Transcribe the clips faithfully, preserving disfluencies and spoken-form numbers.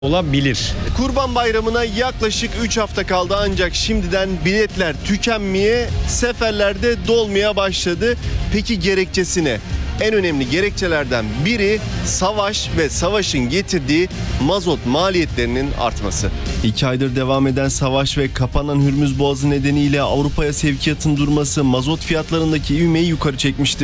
olabilir. Kurban Bayramı'na yaklaşık üç hafta kaldı ancak şimdiden biletler tükenmeye, seferlerde dolmaya başladı. Peki gerekçesi ne? En önemli gerekçelerden biri savaş ve savaşın getirdiği mazot maliyetlerinin artması. İki aydır devam eden savaş ve kapanan Hürmüz Boğazı nedeniyle Avrupa'ya sevkiyatın durması mazot fiyatlarındaki ivmeyi yukarı çekmişti.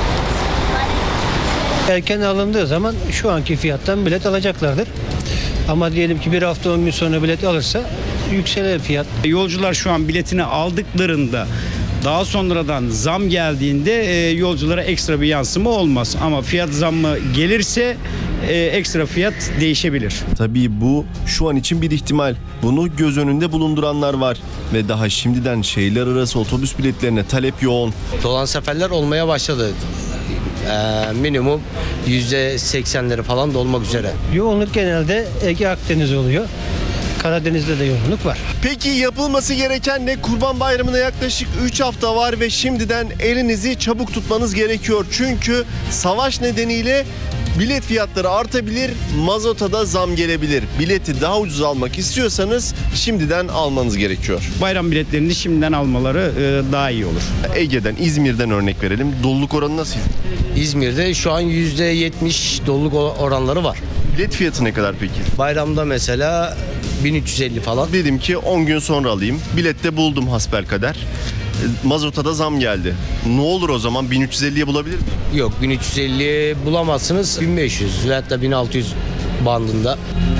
Erken alındığı zaman şu anki fiyattan bilet alacaklardır. Ama diyelim ki bir hafta on gün sonra bilet alırsa yükselir fiyat. Yolcular şu an biletini aldıklarında daha sonradan zam geldiğinde e, yolculara ekstra bir yansıma olmaz. Ama fiyat zammı gelirse e, ekstra fiyat değişebilir. Tabii bu şu an için bir ihtimal. Bunu göz önünde bulunduranlar var. Ve daha şimdiden şehirler arası otobüs biletlerine talep yoğun. Dolan seferler olmaya başladı. Ee, minimum yüzde seksenleri falan dolmak üzere. Yoğunluk genelde Ege Akdeniz oluyor. Karadeniz'de de yoğunluk var. Peki yapılması gereken ne? Kurban Bayramı'na yaklaşık üç hafta var ve şimdiden elinizi çabuk tutmanız gerekiyor. Çünkü savaş nedeniyle bilet fiyatları artabilir, mazota da zam gelebilir. Bileti daha ucuz almak istiyorsanız şimdiden almanız gerekiyor. Bayram biletlerini şimdiden almaları e, daha iyi olur. Ege'den, İzmir'den örnek verelim. Doluluk oranı nasıl? İzmir'de şu an yüzde yetmiş doluluk oranları var. Bilet fiyatı ne kadar peki? Bayramda mesela bin üç yüz elli falan. Dedim ki on gün sonra alayım. Bilette buldum hasbelkader. Mazota da zam geldi. Ne olur o zaman bin üç yüz elliye bulabilir miyim? Yok, bin üç yüz elli bulamazsınız. bin beş yüz ve hatta bin altı yüz bandında.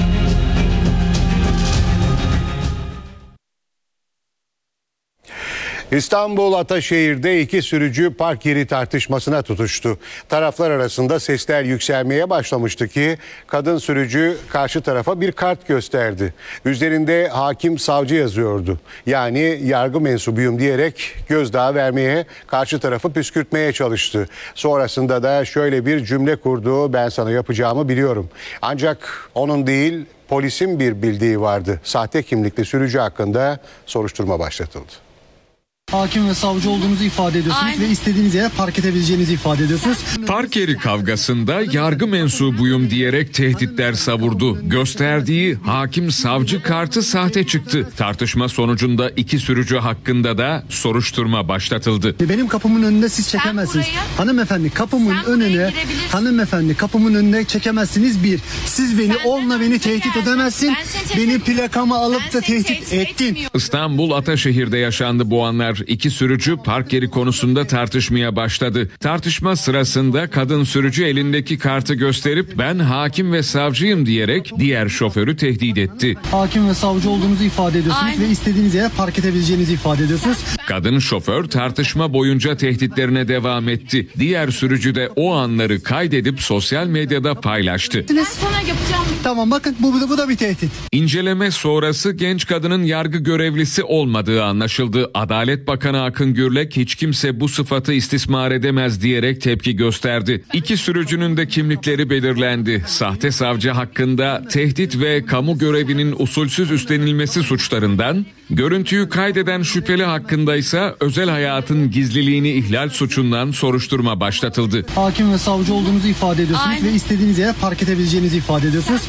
İstanbul Ataşehir'de iki sürücü park yeri tartışmasına tutuştu. Taraflar arasında sesler yükselmeye başlamıştı ki kadın sürücü karşı tarafa bir kart gösterdi. Üzerinde hakim savcı yazıyordu. Yani yargı mensubuyum diyerek gözdağı vermeye, karşı tarafı püskürtmeye çalıştı. Sonrasında da şöyle bir cümle kurdu: ben sana yapacağımı biliyorum. Ancak onun değil, polisin bir bildiği vardı. Sahte kimlikli sürücü hakkında soruşturma başlatıldı. Hakim ve savcı olduğunuzu ifade ediyorsunuz. Aynen. Ve istediğiniz yere park edebileceğinizi ifade ediyorsunuz. Park yeri kavgasında yargı mensubuyum diyerek tehditler savurdu. Gösterdiği hakim savcı kartı sahte çıktı. Tartışma sonucunda iki sürücü hakkında da soruşturma başlatıldı. Benim kapımın önünde siz çekemezsiniz. Buraya, hanımefendi kapımın önüne hanımefendi kapımın önüne çekemezsiniz bir. Siz beni onunla beni tehdit edemezsin. Benim plakamı alıp da tehdit ettin. İstanbul Ataşehir'de yaşandı bu anlar. İki sürücü park yeri konusunda tartışmaya başladı. Tartışma sırasında kadın sürücü elindeki kartı gösterip ben hakim ve savcıyım diyerek diğer şoförü tehdit etti. Hakim ve savcı olduğunuzu ifade ediyorsunuz. Aynen. Ve istediğiniz yere park edebileceğinizi ifade ediyorsunuz. Kadın şoför tartışma boyunca tehditlerine devam etti. Diğer sürücü de o anları kaydedip sosyal medyada paylaştı. Ben sana yapacağım. Tamam, bakın bu, bu da bir tehdit. İnceleme sonrası genç kadının yargı görevlisi olmadığı anlaşıldı. Adalet Bakanı Akın Gürlek hiç kimse bu sıfatı istismar edemez diyerek tepki gösterdi. İki sürücünün de kimlikleri belirlendi. Sahte savcı hakkında tehdit ve kamu görevinin usulsüz üstlenilmesi suçlarından, görüntüyü kaydeden şüpheli hakkında ise özel hayatın gizliliğini ihlal suçundan soruşturma başlatıldı. Hakim ve savcı olduğunuzu ifade ediyorsunuz. Aynen. Ve istediğiniz yere park edebileceğinizi ifade ediyorsunuz.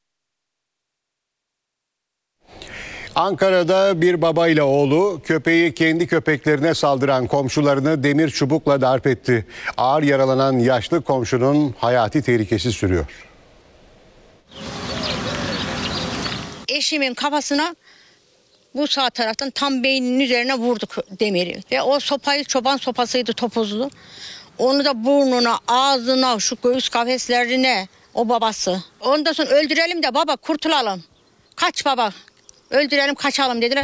Ankara'da bir babayla oğlu köpeği kendi köpeklerine saldıran komşularını demir çubukla darp etti. Ağır yaralanan yaşlı komşunun hayati tehlikesi sürüyor. Eşimin kafasına bu sağ taraftan tam beyninin üzerine vurduk demiri. Ve o sopayı çoban sopasıydı, topuzlu. Onu da burnuna, ağzına, şu göğüs kafeslerine o babası. Ondan sonra öldürelim de baba kurtulalım. Kaç baba. Öldürelim kaçalım dediler.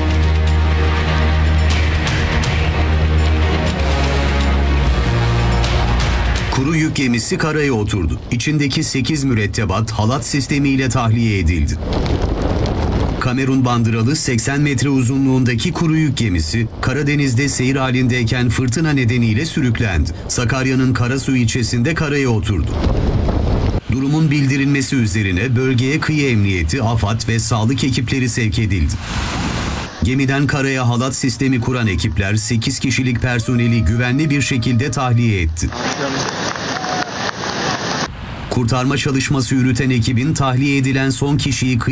Kuru yük gemisi karaya oturdu. İçindeki sekiz mürettebat halat sistemiyle tahliye edildi. Kamerun bandıralı seksen metre uzunluğundaki kuru yük gemisi Karadeniz'de seyir halindeyken fırtına nedeniyle sürüklendi. Sakarya'nın Karasu ilçesinde karaya oturdu. Durumun bildirilmesi üzerine bölgeye kıyı emniyeti, AFAD ve sağlık ekipleri sevk edildi. Gemiden karaya halat sistemi kuran ekipler sekiz kişilik personeli güvenli bir şekilde tahliye etti. Kurtarma çalışması yürüten ekibin tahliye edilen son kişiyi